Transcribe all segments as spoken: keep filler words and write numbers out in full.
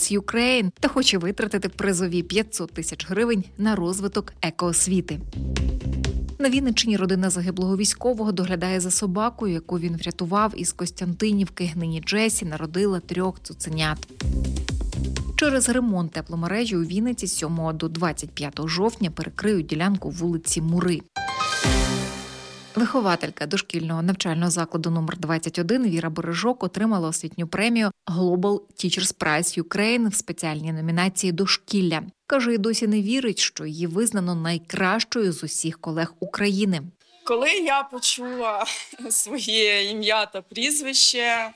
Prize Ukraine та хоче витратити призові п'ятсот тисяч гривень на розвиток екоосвіти. На Вінниччині родина загиблого військового доглядає за собакою, яку він врятував із Костянтинівки. Нині Джесі народила трьох цуценят. Через ремонт тепломережі у Вінниці з сьомого до двадцять п'ятого жовтня перекриють ділянку вулиці Мури. Вихователька дошкільного навчального закладу номер двадцять один Віра Бережок отримала освітню премію Global Teachers Prize Ukraine в спеціальній номінації «Дошкілля». Каже, і досі не вірить, що її визнано найкращою з усіх колег України. Коли я почула своє ім'я та прізвище,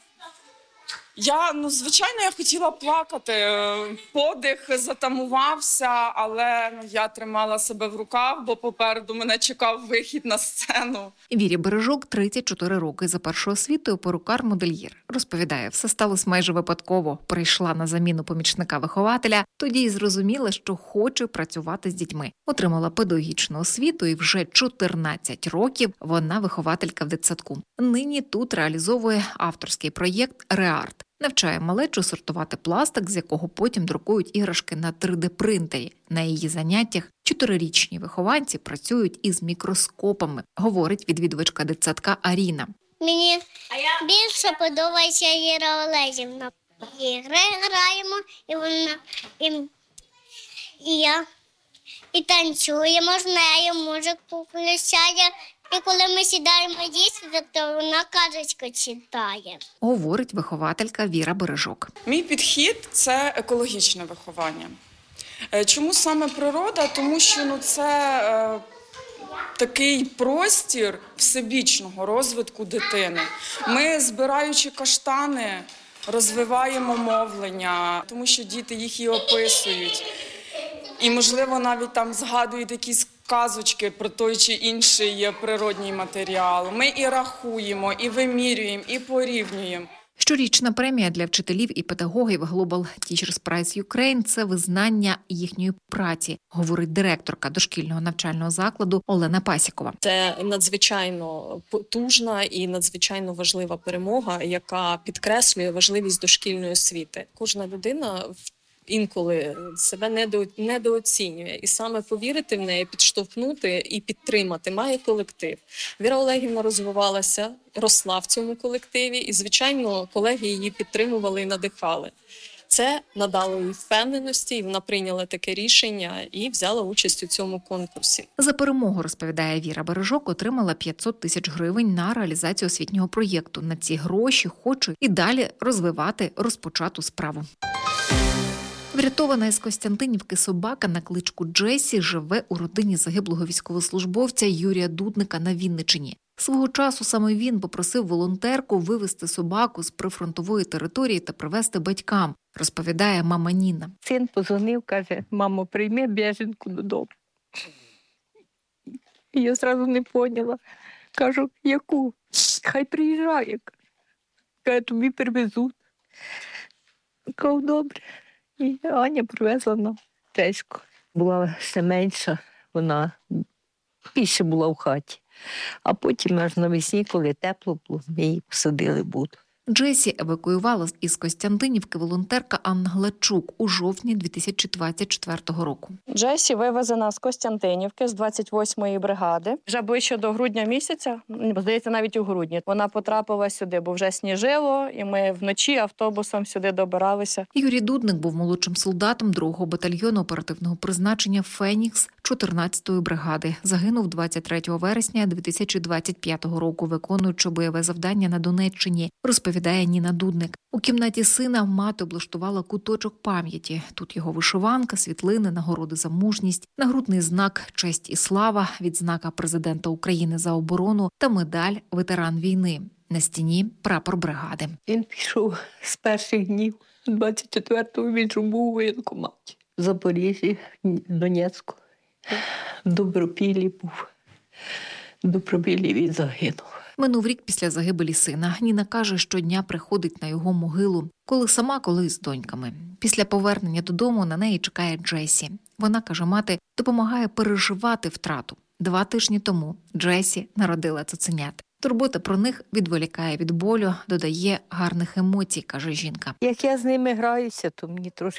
я, ну, звичайно, я хотіла плакати. Подих затамувався, але ну, я тримала себе в руках, бо попереду мене чекав вихід на сцену. Вірі Бережок тридцять чотири роки. За першою освітою перукар-модельєр. Розповідає, все сталося майже випадково. Прийшла на заміну помічника-вихователя, тоді й зрозуміла, що хоче працювати з дітьми. Отримала педагогічну освіту і вже чотирнадцять років вона вихователька в дитсадку. Нині тут реалізовує авторський проєкт «Реарт». Навчає малечу сортувати пластик, з якого потім друкують іграшки на три де-принтері. На її заняттях чотирирічні вихованці працюють із мікроскопами, говорить відвідувачка дитсадка Аріна. Мені більше подобається Іра Олегівна. Ігри граємо, і вона і, і я і танцюємо з нею, музику включає. І коли ми сідаємо їсти, то вона казочку читає. Говорить вихователька Віра Бережок. Мій підхід – це екологічне виховання. Чому саме природа? Тому що ну, це е, такий простір всебічного розвитку дитини. Ми, збираючи каштани, розвиваємо мовлення, тому що діти їх і описують. І, можливо, навіть там згадують якісь казочки про той чи інший природній матеріал. Ми і рахуємо, і вимірюємо, і порівнюємо. Щорічна премія для вчителів і педагогів Global Teachers Prize Ukraine – це визнання їхньої праці, говорить директорка дошкільного навчального закладу Олена Пасікова. Це надзвичайно потужна і надзвичайно важлива перемога, яка підкреслює важливість дошкільної освіти. Кожна людина інколи себе недооцінює. І саме повірити в неї, підштовхнути і підтримати має колектив. Віра Олегівна розвивалася, росла в цьому колективі і, звичайно, колеги її підтримували і надихали. Це надало їй впевненості, і вона прийняла таке рішення і взяла участь у цьому конкурсі. За перемогу, розповідає Віра Бережок, отримала п'ятсот тисяч гривень на реалізацію освітнього проєкту. На ці гроші хоче і далі розвивати розпочату справу. Врятована із Костянтинівки собака на кличку Джесі живе у родині загиблого військовослужбовця Юрія Дудника на Вінниччині. Свого часу саме він попросив волонтерку вивезти собаку з прифронтової території та привезти батькам, розповідає мама Ніна. Син подзвонив, каже: мамо, прийми біженку додому. І я одразу не поняла. Кажу: яку? Хай приїжджає. Каже: тобі привезуть. Кажу: добре. І Аня привезла нам Теську. Була ще менша, вона більше була в хаті. А потім аж навесні, коли тепло було, ми її посадили в буду. Джесі евакуювала із Костянтинівки волонтерка Анна Глачук у жовтні дві тисячі двадцять четвертого року. Джесі вивезена з Костянтинівки, з двадцять восьмої бригади. Вже ближче до грудня місяця, здається, навіть у грудні, вона потрапила сюди, бо вже сніжило, і ми вночі автобусом сюди добиралися. Юрій Дудник був молодшим солдатом другого батальйону оперативного призначення «Фенікс» чотирнадцятої бригади. Загинув двадцять третього вересня дві тисячі двадцять п'ятого року, виконуючи бойове завдання на Донеччині, розповідає Ніна Дудник. У кімнаті сина мати облаштувала куточок пам'яті. Тут його вишиванка, світлини, нагороди за мужність, нагрудний знак «Честь і слава», відзнака президента України за оборону та медаль «Ветеран війни». На стіні прапор бригади. Він пішов з перших днів. двадцять четвертого він був у воєнкоматі. В Запоріжжі, Донецьку. В Добропіллі був. В Добропіллі він загинув. Минув рік після загибелі сина. Ніна каже, щодня приходить на його могилу, коли сама, коли з доньками. Після повернення додому на неї чекає Джесі. Вона, каже мати, допомагає переживати втрату. Два тижні тому Джесі народила цуценят. Турбота про них відволікає від болю, додає гарних емоцій, каже жінка. Як я з ними граюся, то мені трошки